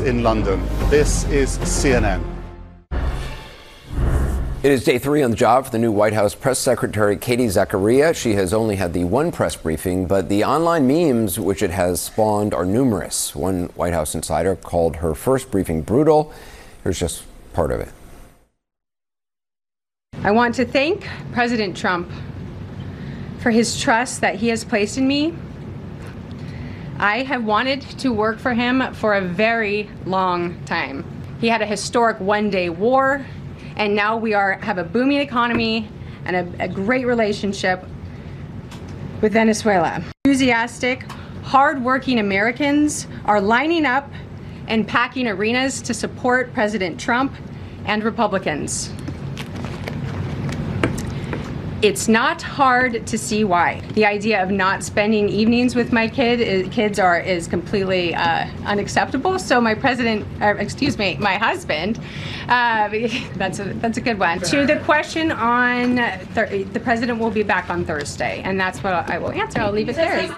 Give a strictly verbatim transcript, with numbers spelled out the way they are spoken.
in London. This is C N N. It is day three on the job for the new White House Press Secretary Katie Zachariah. She has only had the one press briefing, but the online memes which it has spawned are numerous. One White House insider called her first briefing brutal. Here's just part of it. I want to thank President Trump for his trust that he has placed in me. I have wanted to work for him for a very long time. He had a historic one-day war, and now we are have a booming economy and a, a great relationship with Venezuela. Enthusiastic, hard-working Americans are lining up and packing arenas to support President Trump and Republicans. It's not hard to see why. The idea of not spending evenings with my kid is, kids are is completely uh, unacceptable. So my president, uh, excuse me, my husband, uh, that's a that's a good one. To the question on th- the president will be back on Thursday, and that's what I will answer. I'll leave it there.